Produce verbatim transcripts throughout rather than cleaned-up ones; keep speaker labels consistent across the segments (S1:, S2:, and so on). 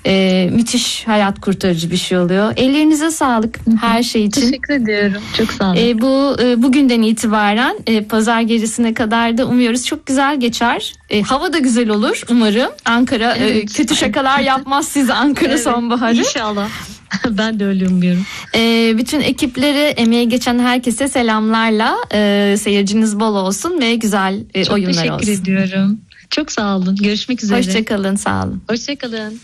S1: e, müthiş hayat kurtarıcı bir şey oluyor. Ellerinize sağlık her şey için.
S2: Teşekkür ediyorum. Çok sağ olun.
S1: E, bu e, bugünden itibaren e, pazar gecesine kadar da umuyoruz çok güzel geçer. E, hava da güzel olur umarım. Ankara evet. e, kötü şakalar yapmaz size Ankara evet, sonbaharı.
S2: İnşallah. Ben de öyle umuyorum.
S1: E, bütün ekiplere, emeği geçen herkese selamlarla. E, seyirciniz bol olsun ve güzel e,
S2: çok
S1: oyunlar olsun.
S2: Çok teşekkür ediyorum. Çok sağ olun. Görüşmek üzere.
S1: Hoşçakalın, sağ olun.
S2: Hoşçakalın.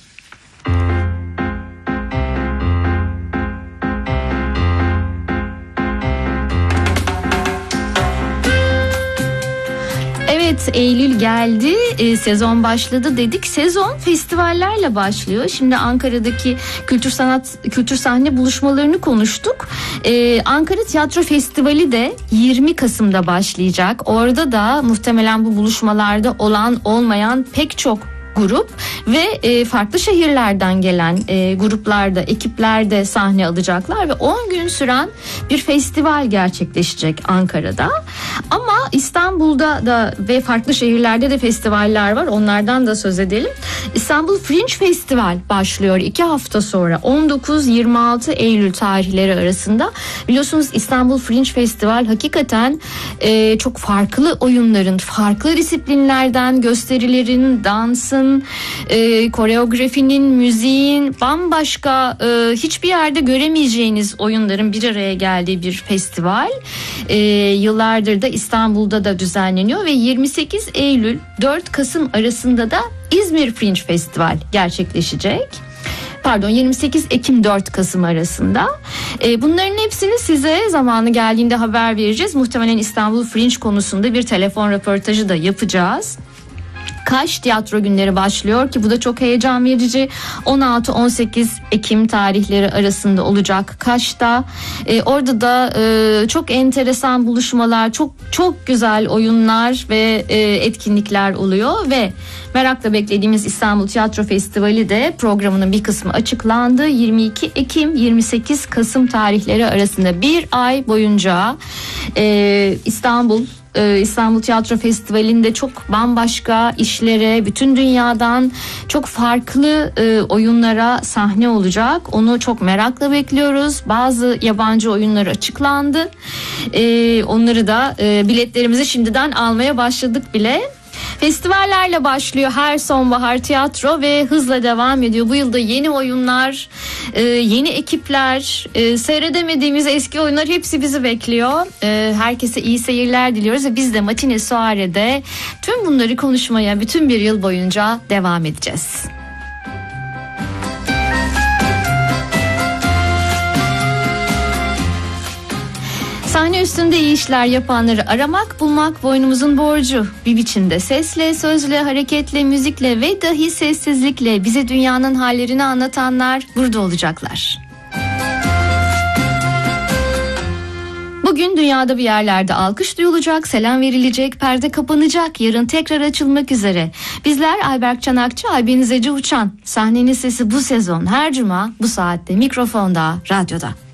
S1: Evet, Eylül geldi, e, sezon başladı dedik. Sezon festivallerle başlıyor. Şimdi Ankara'daki kültür sanat, kültür sahne buluşmalarını konuştuk. E, Ankara Tiyatro Festivali de yirmi Kasım'da başlayacak. Orada da muhtemelen bu buluşmalarda olan olmayan pek çok grup ve e, farklı şehirlerden gelen e, gruplarda, ekiplerde sahne alacaklar ve on gün süren bir festival gerçekleşecek Ankara'da. Ama İstanbul'da da ve farklı şehirlerde de festivaller var. Onlardan da söz edelim. İstanbul Fringe Festival başlıyor iki hafta sonra on dokuz yirmi altı Eylül tarihleri arasında. Biliyorsunuz İstanbul Fringe Festival hakikaten e, çok farklı oyunların, farklı disiplinlerden gösterilerin, dansın, e, koreografinin, müziğin, bambaşka e, hiçbir yerde göremeyeceğiniz oyunların bir araya geldiği bir festival. E, yıllardır da İstanbul'da da düzenleniyor ve yirmi sekiz Eylül dört Kasım arasında da İzmir Fringe Festival gerçekleşecek. Pardon, yirmi sekiz Ekim dört Kasım arasında. E, bunların hepsini size zamanı geldiğinde haber vereceğiz. Muhtemelen İstanbul Fringe konusunda bir telefon röportajı da yapacağız. Kaş Tiyatro Günleri başlıyor ki bu da çok heyecan verici. on altı on sekiz Ekim tarihleri arasında olacak Kaş'ta. Ee, orada da e, çok enteresan buluşmalar, çok çok güzel oyunlar ve e, etkinlikler oluyor ve merakla beklediğimiz İstanbul Tiyatro Festivali de programının bir kısmı açıklandı. yirmi iki Ekim yirmi sekiz Kasım tarihleri arasında bir ay boyunca e, İstanbul İstanbul Tiyatro Festivali'nde çok bambaşka işlere, bütün dünyadan çok farklı e, oyunlara sahne olacak. Onu çok merakla bekliyoruz. Bazı yabancı oyunlar açıklandı. E, onları da e, biletlerimizi şimdiden almaya başladık bile. Festivallerle başlıyor her sonbahar tiyatro ve hızla devam ediyor. Bu yılda yeni oyunlar, yeni ekipler, seyredemediğimiz eski oyunlar hepsi bizi bekliyor. Herkese iyi seyirler diliyoruz ve biz de Matine Soare'de tüm bunları konuşmaya bütün bir yıl boyunca devam edeceğiz. Sahne üstünde iyi işler yapanları aramak, bulmak boynumuzun borcu. Bir biçimde sesle, sözle, hareketle, müzikle ve dahi sessizlikle bize dünyanın hallerini anlatanlar burada olacaklar. Bugün dünyada bir yerlerde alkış duyulacak, selam verilecek, perde kapanacak, yarın tekrar açılmak üzere. Bizler Ayberk Çanakçı, Aybeniz Ece Uçan. Sahnenin sesi bu sezon her cuma bu saatte mikrofonda, radyoda.